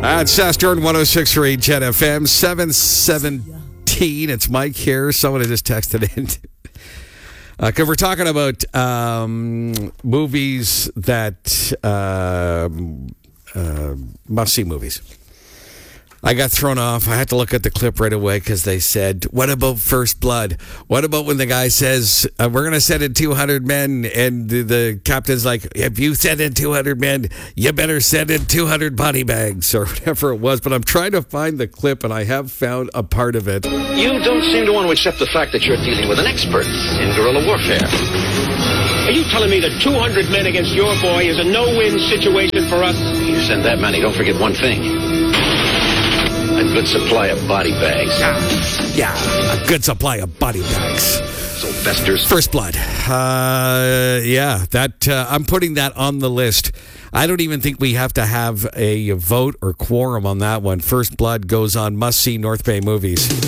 It's Jordan 106.3 Jet FM 717. It's Mike here. Someone had just texted in. Because we're talking about movies that must-see movies. I got thrown off. I had to look at the clip right away because they said, what about First Blood? What about when the guy says, we're going to send in 200 men, and the captain's like, if you send in 200 men, you better send in 200 body bags, or whatever it was. But I'm trying to find the clip, and I have found a part of it. You don't seem to want to accept the fact that you're dealing with an expert in guerrilla warfare. Are you telling me that 200 men against your boy is a no-win situation for us? You send that many, don't forget one thing. A good supply of body bags. Yeah, a good supply of body bags. Sylvester's First Blood. I'm putting that on the list. I don't even think we have to have a vote or quorum on that one. First Blood goes on must-see North Bay movies.